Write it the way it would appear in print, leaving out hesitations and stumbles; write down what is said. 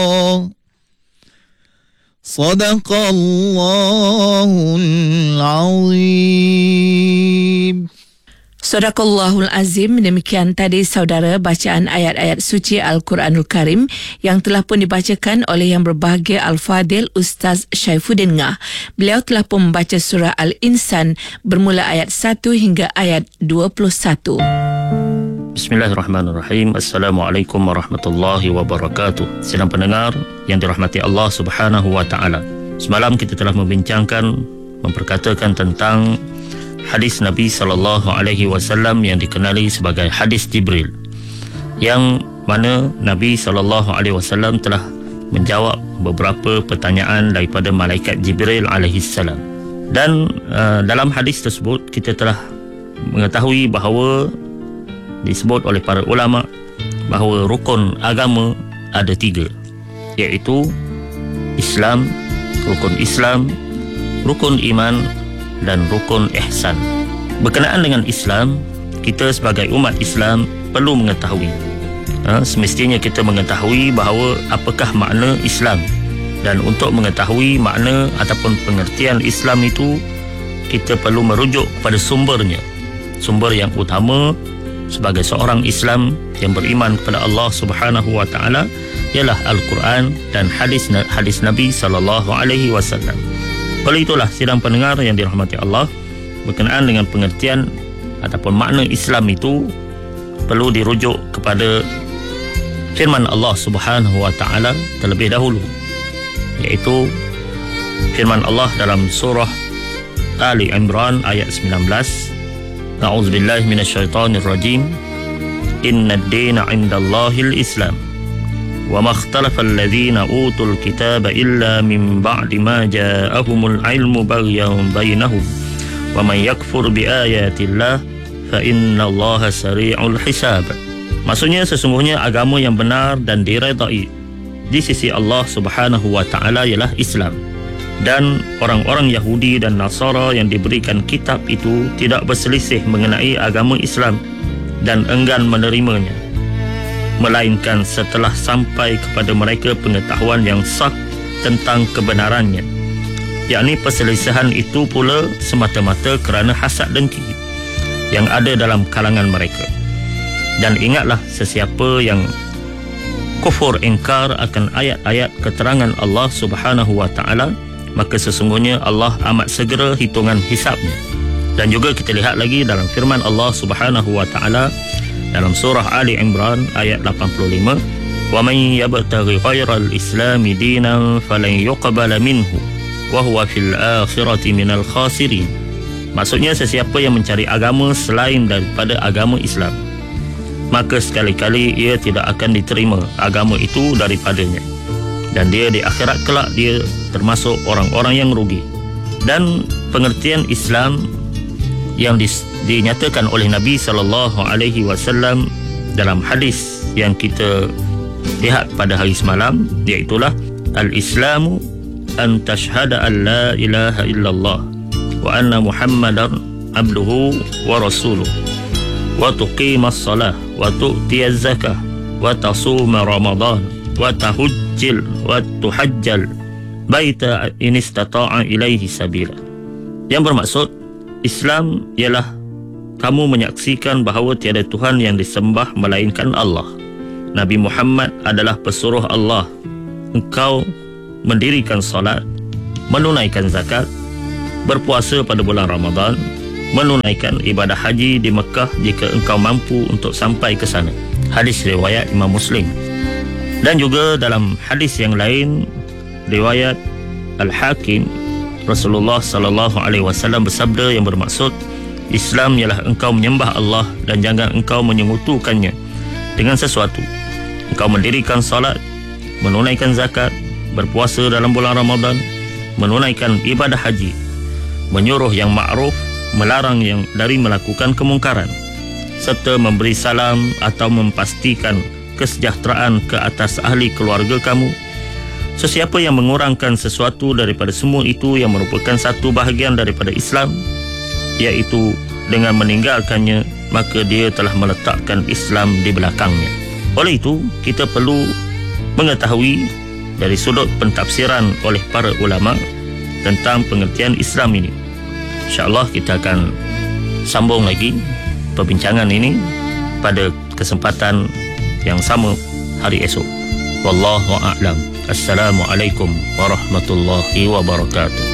Sadaqallahul Azim. Sadaqallahul Azim. Demikian tadi saudara bacaan ayat-ayat suci Al-Quranul Karim yang telah pun dibacakan oleh Yang Berbahagia Al-Fadil Ustaz Syaifuddin Ngah. Beliau telah pun membaca surah Al-Insan bermula ayat 1 hingga ayat 21. Bismillahirrahmanirrahim. Assalamualaikum warahmatullahi wabarakatuh. Sidang pendengar yang dirahmati Allah Subhanahu wa taala. Semalam kita telah memperkatakan tentang hadis Nabi sallallahu alaihi wasallam yang dikenali sebagai hadis Jibril, yang mana Nabi sallallahu alaihi wasallam telah menjawab beberapa pertanyaan daripada malaikat Jibril alaihi salam. Dan dalam hadis tersebut kita telah mengetahui bahawa disebut oleh para ulama bahawa rukun agama ada 3, iaitu Islam, rukun iman dan rukun ihsan. Berkenaan dengan Islam, kita sebagai umat Islam perlu mengetahui, semestinya kita mengetahui bahawa apakah makna Islam. Dan untuk mengetahui makna ataupun pengertian Islam itu, kita perlu merujuk pada sumbernya. Sumber yang utama sebagai seorang Islam yang beriman kepada Allah Subhanahu wa taala ialah Al-Quran dan hadis Nabi sallallahu alaihi wasallam. Oleh itulah sidang pendengar yang dirahmati Allah, berkenaan dengan pengertian ataupun makna Islam itu perlu dirujuk kepada firman Allah Subhanahu wa taala terlebih dahulu, iaitu firman Allah dalam surah Ali Imran ayat 19. A'udzubillahi minasyaitonirrajim. Innad dina 'indallahil Islam. Wa ma ikhtalafa alladhina utul kitaba illa min ba'di ma ja'ahumul 'ilmu baghyan bainahum. Wa man yakfur bi ayatillah fa innallaha sari'ul hisab. Maksudnya sesungguhnya agama yang benar dan diredai di sisi Allah Subhanahu wa taala ialah Islam. Dan orang-orang Yahudi dan Nasara yang diberikan kitab itu tidak berselisih mengenai agama Islam dan enggan menerimanya, melainkan setelah sampai kepada mereka pengetahuan yang sah tentang kebenarannya. Yakni perselisihan itu pula semata-mata kerana hasad dengki yang ada dalam kalangan mereka. Dan ingatlah, sesiapa yang kufur ingkar akan ayat-ayat keterangan Allah Subhanahu wa taala, maka sesungguhnya Allah amat segera hitungan hisabnya. Dan juga kita lihat lagi dalam firman Allah Subhanahu wa taala dalam surah Ali Imran ayat 85, wa man yabtaghi ghairal islami dinan falan yuqbala minhu wa huwa fil akhirati minal khasirin. Maksudnya sesiapa yang mencari agama selain daripada agama Islam, maka sekali-kali ia tidak akan diterima agama itu daripadanya, dan dia di akhirat kelak dia termasuk orang-orang yang rugi. Dan pengertian Islam yang dinyatakan oleh Nabi sallallahu alaihi wasallam dalam hadis yang kita lihat pada hari semalam, iaitulah al-Islamu an tashhada an la ilaha illallah wa anna Muhammadan abduhu wa rasuluh wa tuqimas salah wa tu'tiyaz zakah wa tasuma ramadan wa tahujjil wa tuhajjal baita in istata'a ilaihi sabila. Yang bermaksud, Islam ialah kamu menyaksikan bahawa tiada Tuhan yang disembah melainkan Allah. Nabi Muhammad adalah pesuruh Allah. Engkau mendirikan salat, menunaikan zakat, berpuasa pada bulan Ramadan, menunaikan ibadah haji di Mekah jika engkau mampu untuk sampai ke sana. Hadis riwayat Imam Muslim. Dan juga dalam hadis yang lain riwayat Al-Hakim, Rasulullah sallallahu alaihi wasallam bersabda yang bermaksud, Islam ialah engkau menyembah Allah dan jangan engkau menyekutukannya dengan sesuatu. Engkau mendirikan salat, menunaikan zakat, berpuasa dalam bulan Ramadan, menunaikan ibadah haji, menyuruh yang ma'ruf, melarang yang dari melakukan kemungkaran, serta memberi salam atau memastikan kesejahteraan ke atas ahli keluarga kamu. Sesiapa yang mengurangkan sesuatu daripada semua itu yang merupakan satu bahagian daripada Islam, iaitu dengan meninggalkannya, maka dia telah meletakkan Islam di belakangnya. Oleh itu, kita perlu mengetahui dari sudut pentafsiran oleh para ulama tentang pengertian Islam ini. InsyaAllah kita akan sambung lagi perbincangan ini pada kesempatan yang sama hari esok. Wallahu a'lam. Assalamualaikum warahmatullahi wabarakatuh.